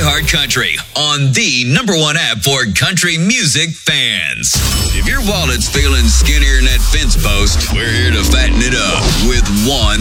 Hard Country on the #1 app for country music fans. If your wallet's feeling skinnier than that fence post, we're here to fatten it up with one